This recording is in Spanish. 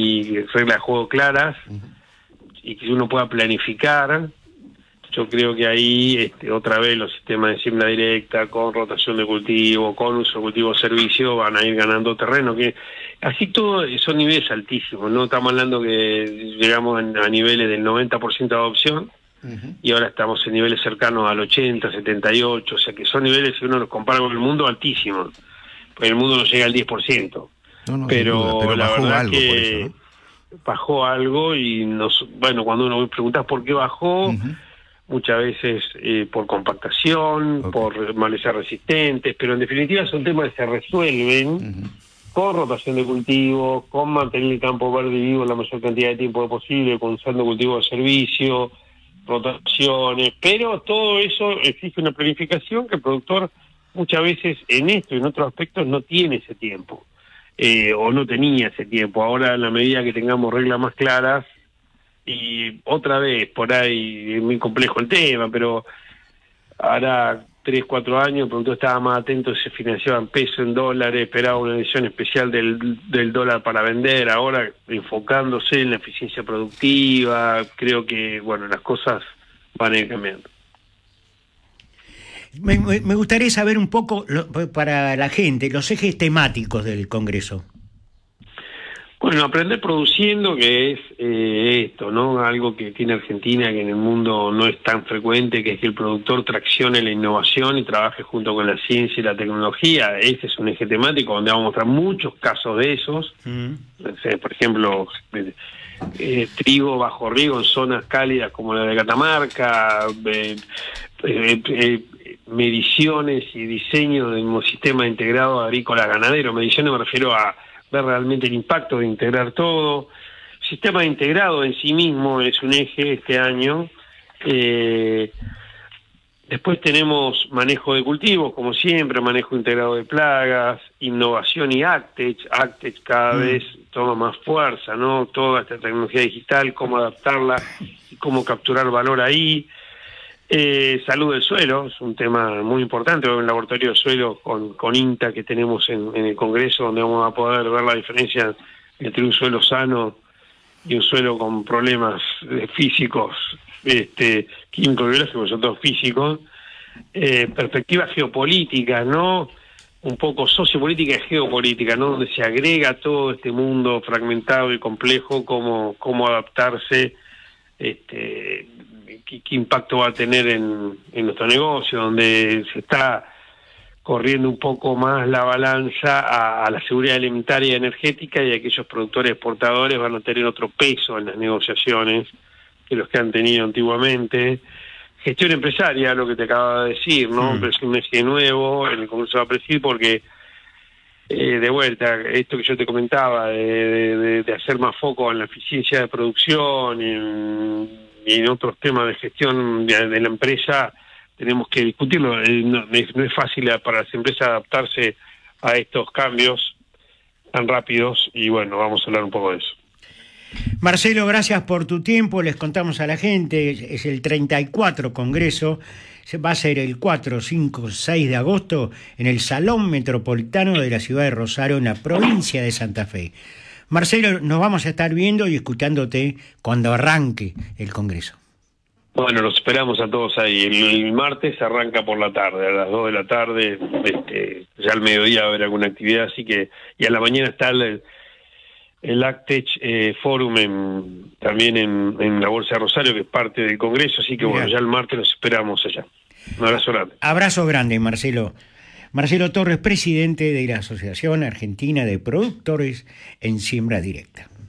y reglas de juego claras, y que uno pueda planificar. Yo creo que ahí otra vez los sistemas de siembra directa, con rotación de cultivo, con uso de cultivo-servicio, van a ir ganando terreno. Que así todo son niveles altísimos, ¿no? Estamos hablando que llegamos a niveles del 90% de adopción, y ahora estamos en niveles cercanos al 80, 78, o sea que son niveles, si uno los compara con el mundo, altísimos. Porque el mundo no llega al 10%. Pero la bajó verdad algo que por eso, ¿no? bajó algo, y bueno, cuando uno pregunta por qué bajó, muchas veces por compactación, por malezas resistentes, pero en definitiva son temas que se resuelven con rotación de cultivo, con mantener el campo verde y vivo la mayor cantidad de tiempo posible, con usando cultivo de servicio, rotaciones, pero todo eso exige una planificación que el productor muchas veces en esto y en otros aspectos no tiene ese tiempo, o no tenía ese tiempo. Ahora, en la medida que tengamos reglas más claras, y otra vez, por ahí es muy complejo el tema, pero ahora 3, 4 años el productor estaba más atento, se financiaba en pesos, en dólares, esperaba una edición especial del dólar para vender. Ahora, enfocándose en la eficiencia productiva, creo que, bueno, las cosas van a ir cambiando. Me gustaría saber un poco, para la gente, los ejes temáticos del Congreso. Bueno, aprender produciendo, que es esto, ¿no? Algo que tiene Argentina, que en el mundo no es tan frecuente, que es que el productor traccione la innovación y trabaje junto con la ciencia y la tecnología. Ese es un eje temático donde vamos a mostrar muchos casos de esos. Por ejemplo, trigo bajo riego en zonas cálidas como la de Catamarca, mediciones y diseño de un sistema integrado agrícola ganadero. Mediciones me refiero a ver realmente el impacto de integrar todo. Sistema integrado en sí mismo es un eje este año. Después tenemos manejo de cultivos, como siempre, manejo integrado de plagas, innovación y AgTech. AgTech cada vez toma más fuerza, ¿no? Toda esta tecnología digital, cómo adaptarla y cómo capturar valor ahí. Salud del suelo es un tema muy importante. Un laboratorio de suelo con INTA que tenemos en el Congreso, donde vamos a poder ver la diferencia entre un suelo sano y un suelo con problemas físicos, químicos, biológicos, son todos físicos. Perspectiva geopolítica, ¿no? Un poco sociopolítica y geopolítica, ¿no? Donde se agrega todo este mundo fragmentado y complejo, cómo adaptarse, qué impacto va a tener en nuestro negocio, donde se está corriendo un poco más la balanza a la seguridad alimentaria y energética, y aquellos productores exportadores van a tener otro peso en las negociaciones que los que han tenido antiguamente. Gestión empresaria, lo que te acaba de decir, ¿no? Pero es un eje nuevo, en el Congreso va a presidir porque, de vuelta, esto que yo te comentaba, de hacer más foco en la eficiencia de producción y en otros temas de gestión de la empresa, tenemos que discutirlo. No es fácil para las empresas adaptarse a estos cambios tan rápidos, y bueno, vamos a hablar un poco de eso. Marcelo, gracias por tu tiempo. Les contamos a la gente, es el 34 Congreso, va a ser el 4, 5, 6 de agosto en el Salón Metropolitano de la ciudad de Rosario, en la provincia de Santa Fe. Marcelo, nos vamos a estar viendo y escuchándote cuando arranque el Congreso. Bueno, los esperamos a todos ahí. El martes arranca por la tarde, a las 2 de la tarde, ya al mediodía va a haber alguna actividad, así que, y a la mañana está el AgTech Forum también en la Bolsa de Rosario, que es parte del Congreso, así que bueno, ya el martes los esperamos allá. Un abrazo grande. Abrazo grande, Marcelo. Marcelo Torres, presidente de la Asociación Argentina de Productores en Siembra Directa.